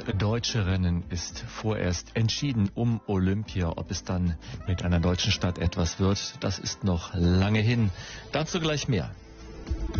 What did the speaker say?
Das deutsche Rennen ist vorerst entschieden um Olympia. Ob es dann mit einer deutschen Stadt etwas wird, das ist noch lange hin. Dazu gleich mehr.